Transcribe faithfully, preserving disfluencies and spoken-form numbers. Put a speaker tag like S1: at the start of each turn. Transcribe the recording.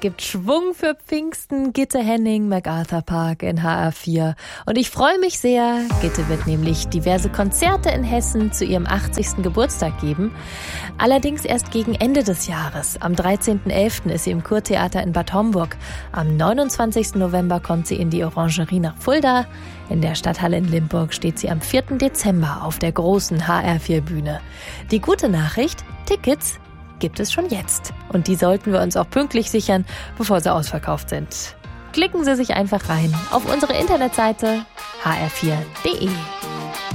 S1: gibt Schwung für Pfingsten, Gitte Henning, MacArthur Park in H R vier. Und ich freue mich sehr, Gitte wird nämlich diverse Konzerte in Hessen zu ihrem achtzigsten Geburtstag geben. Allerdings erst gegen Ende des Jahres. Am dreizehnten elften ist sie im Kurtheater in Bad Homburg. Am neunundzwanzigsten November kommt sie in die Orangerie nach Fulda. In der Stadthalle in Limburg steht sie am vierten Dezember auf der großen H R vier Bühne. Die gute Nachricht, Tickets gibt es schon jetzt. Und die sollten wir uns auch pünktlich sichern, bevor sie ausverkauft sind. Klicken Sie sich einfach rein auf unsere Internetseite h r vier punkt d e.